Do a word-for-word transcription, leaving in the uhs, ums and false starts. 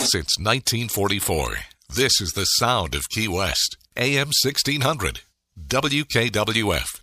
Since nineteen forty-four, this is the sound of Key West. A M sixteen hundred. W K W F.